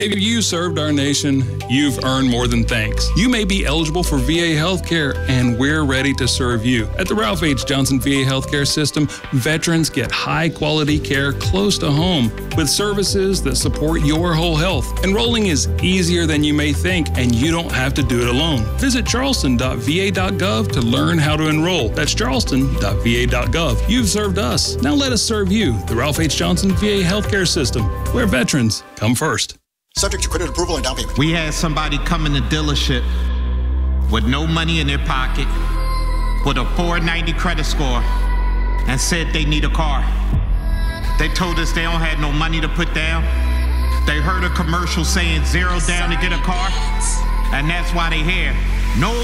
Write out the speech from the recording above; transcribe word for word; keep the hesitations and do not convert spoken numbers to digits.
If you served our nation, you've earned more than thanks. You may be eligible for V A healthcare, and we're ready to serve you. At the Ralph H. Johnson V A Healthcare System, veterans get high-quality care close to home with services that support your whole health. Enrolling is easier than you may think, and you don't have to do it alone. Visit charleston dot v a dot gov to learn how to enroll. That's charleston dot v a dot gov. You've served us. Now let us serve you. The Ralph H. Johnson V A Healthcare System, where veterans come first. Subject to credit approval and down payment. We had somebody come in the dealership with no money in their pocket, with a four ninety credit score, and said they need a car. They told us they don't have no money to put down. They heard a commercial saying zero down to get a car, and that's why they here. No